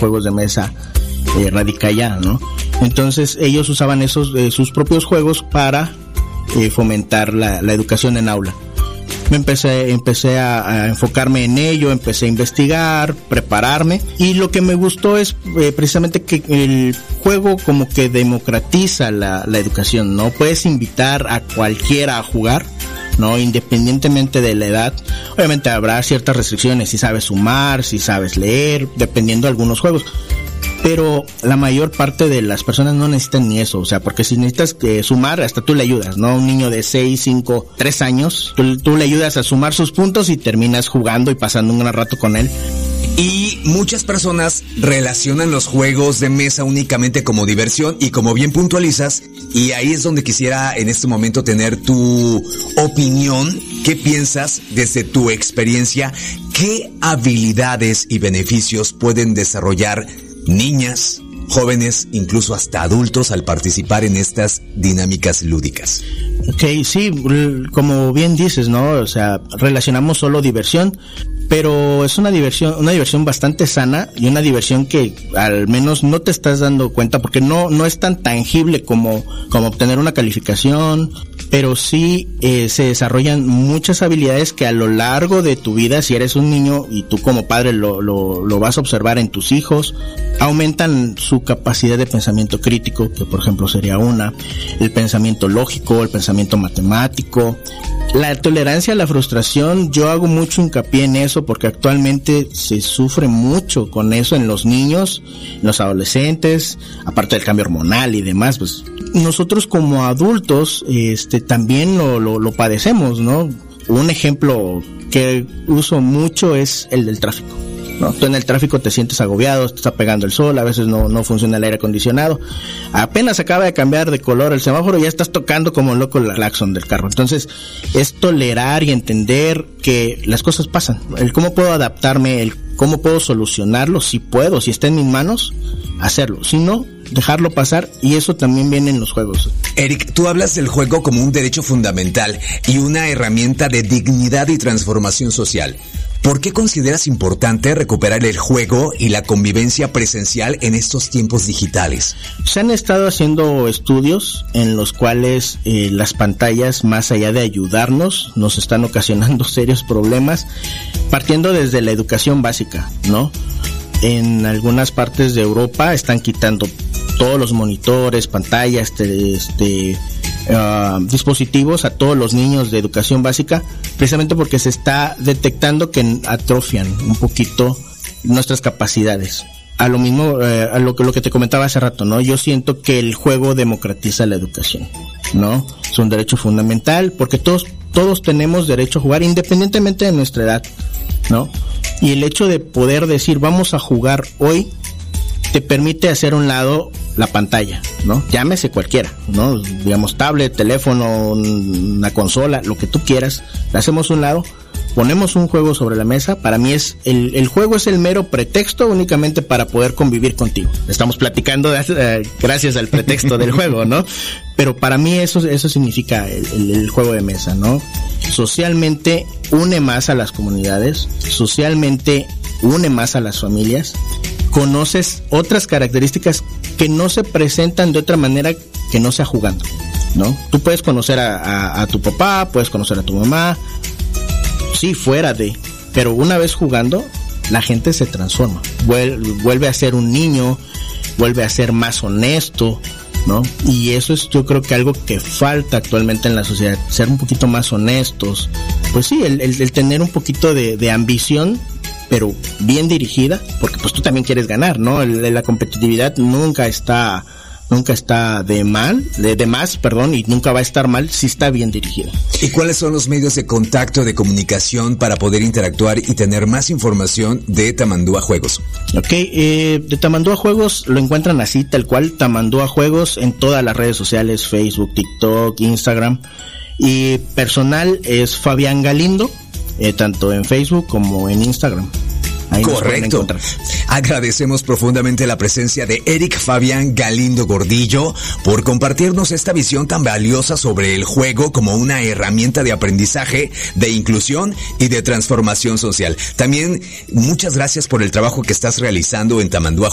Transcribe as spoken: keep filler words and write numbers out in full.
juegos de mesa eh, radica allá, ¿no? Entonces ellos usaban esos eh, sus propios juegos para eh, fomentar la, la educación en aula. Me empecé, empecé a, a enfocarme en ello, empecé a investigar, prepararme, y lo que me gustó es eh, precisamente que el juego como que democratiza la, la educación, ¿no? Puedes invitar a cualquiera a jugar, ¿no? Independientemente de la edad. Obviamente habrá ciertas restricciones, si sabes sumar, si sabes leer, dependiendo de algunos juegos. Pero la mayor parte de las personas no necesitan ni eso, o sea, porque si necesitas eh, sumar, hasta tú le ayudas, ¿no? Un niño de seis, cinco, tres años, tú, tú le ayudas a sumar sus puntos y terminas jugando y pasando un gran rato con él. Y muchas personas relacionan los juegos de mesa únicamente como diversión, y como bien puntualizas, y ahí es donde quisiera en este momento tener tu opinión. ¿Qué piensas desde tu experiencia? ¿Qué habilidades y beneficios pueden desarrollar niñas, jóvenes, incluso hasta adultos al participar en estas dinámicas lúdicas? Ok, sí, como bien dices, ¿no? O sea, relacionamos solo diversión, pero es una diversión, una diversión bastante sana, y una diversión que al menos no te estás dando cuenta, porque no, no es tan tangible como, como obtener una calificación, pero sí eh, se desarrollan muchas habilidades que a lo largo de tu vida, si eres un niño y tú como padre lo, lo, lo vas a observar en tus hijos, aumentan su capacidad de pensamiento crítico, que por ejemplo sería una, el pensamiento lógico, el pensamiento matemático, la tolerancia a la frustración. Yo hago mucho hincapié en eso porque actualmente se sufre mucho con eso en los niños, en los adolescentes, aparte del cambio hormonal y demás. Pues nosotros como adultos este también lo, lo, lo padecemos, ¿no? Un ejemplo que uso mucho es el del tráfico, ¿no? Tú en el tráfico te sientes agobiado, te está pegando el sol, a veces no, no funciona el aire acondicionado, apenas acaba de cambiar de color el semáforo y ya estás tocando como loco el claxon del carro. Entonces es tolerar y entender que las cosas pasan, el cómo puedo adaptarme, el cómo puedo solucionarlo, si puedo, si está en mis manos, hacerlo, si no, dejarlo pasar, y eso también viene en los juegos. Eric, tú hablas del juego como un derecho fundamental y una herramienta de dignidad y transformación social. ¿Por qué consideras importante recuperar el juego y la convivencia presencial en estos tiempos digitales? Se han estado haciendo estudios en los cuales eh, las pantallas, más allá de ayudarnos, nos están ocasionando serios problemas, partiendo desde la educación básica, ¿no? En algunas partes de Europa están quitando todos los monitores, pantallas, este, este uh, dispositivos a todos los niños de educación básica, precisamente porque se está detectando que atrofian un poquito nuestras capacidades. A lo mismo, eh, a lo que, lo que te comentaba hace rato, ¿no? Yo siento que el juego democratiza la educación, ¿no? Es un derecho fundamental porque todos, todos tenemos derecho a jugar independientemente de nuestra edad, ¿no? Y el hecho de poder decir vamos a jugar hoy te permite hacer a un lado la pantalla, ¿no? Llámese cualquiera, ¿no? Digamos tablet, teléfono, una consola, lo que tú quieras, la hacemos a un lado, ponemos un juego sobre la mesa. Para mí es el, el juego es el mero pretexto únicamente para poder convivir contigo. Estamos platicando eh, gracias al pretexto del juego, ¿no? Pero para mí eso, eso significa el, el, el juego de mesa, ¿no? Socialmente une más a las comunidades, socialmente une más a las familias, conoces otras características que no se presentan de otra manera que no sea jugando, ¿no? Tú puedes conocer a, a, a tu papá, puedes conocer a tu mamá, sí, fuera de, pero una vez jugando, la gente se transforma, vuelve, vuelve a ser un niño, vuelve a ser más honesto, ¿no? Y eso es, yo creo que algo que falta actualmente en la sociedad, ser un poquito más honestos. Pues sí, el, el, el tener un poquito de, de ambición, pero bien dirigida, porque pues tú también quieres ganar, ¿no? El, la competitividad nunca está, nunca está de mal, de, de más, perdón, y nunca va a estar mal si está bien dirigida. ¿Y cuáles son los medios de contacto, de comunicación para poder interactuar y tener más información de Tamandúa Juegos? Ok, eh, de Tamandúa Juegos lo encuentran así, tal cual, Tamandúa Juegos en todas las redes sociales, Facebook, TikTok, Instagram, y personal es Fabián Galindo, eh, tanto en Facebook como en Instagram. Ahí correcto. Agradecemos profundamente la presencia de Eric Fabián Galindo Gordillo por compartirnos esta visión tan valiosa sobre el juego como una herramienta de aprendizaje, de inclusión y de transformación social. También muchas gracias por el trabajo que estás realizando en Tamandúa